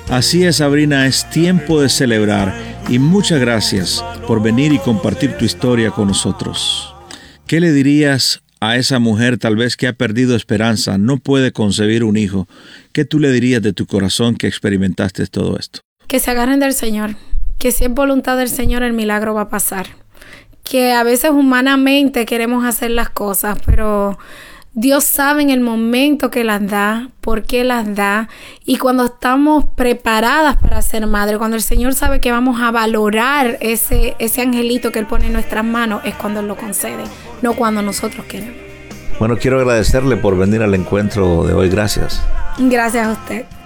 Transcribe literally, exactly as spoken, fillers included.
Así es, Sabrina, es tiempo de celebrar y muchas gracias por venir y compartir tu historia con nosotros. ¿Qué le dirías a esa mujer tal vez que ha perdido esperanza, no puede concebir un hijo? ¿Qué tú le dirías de tu corazón que experimentaste todo esto? Que se agarren del Señor, que si es voluntad del Señor el milagro va a pasar. Que a veces humanamente queremos hacer las cosas, pero Dios sabe en el momento que las da, por qué las da, y cuando estamos preparadas para ser madre, cuando el Señor sabe que vamos a valorar ese, ese angelito que Él pone en nuestras manos, es cuando Él lo concede, no cuando nosotros queremos. Bueno, quiero agradecerle por venir al encuentro de hoy. Gracias. Gracias a usted.